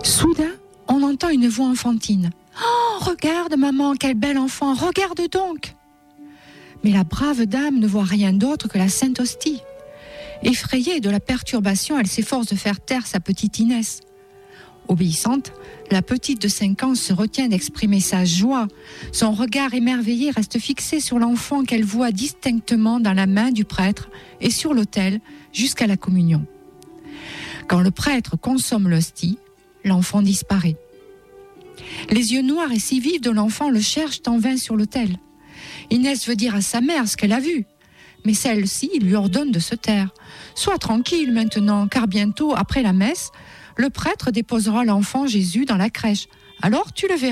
Soudain, on entend une voix enfantine. « Oh, regarde maman, quel bel enfant, regarde donc !» Mais la brave dame ne voit rien d'autre que la Sainte Hostie. Effrayée de la perturbation, elle s'efforce de faire taire sa petite Inès. Obéissante, la petite de 5 ans se retient d'exprimer sa joie. Son regard émerveillé reste fixé sur l'enfant qu'elle voit distinctement dans la main du prêtre et sur l'autel jusqu'à la communion. Quand le prêtre consomme l'hostie, l'enfant disparaît. Les yeux noirs et si vifs de l'enfant le cherchent en vain sur l'autel. Inès veut dire à sa mère ce qu'elle a vu, mais celle-ci lui ordonne de se taire. « Sois tranquille maintenant, car bientôt, après la messe, le prêtre déposera l'enfant Jésus dans la crèche. Alors tu le verras. »